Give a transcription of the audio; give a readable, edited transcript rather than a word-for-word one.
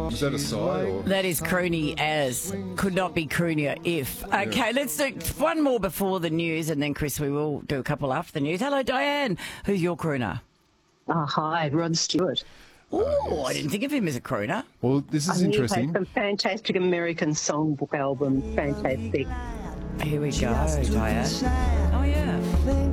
Is that a side or? That is croony as. Could not be croonier if. Okay, let's do one more before the news, and then, Chris, we will do a couple after the news. Hello, Diane. Who's your crooner? Hi, Rod Stewart. Oh, I didn't think of him as a crooner. Well, this is interesting. He has some fantastic American songbook albums. Fantastic. Here we go, Diane. Oh, yeah.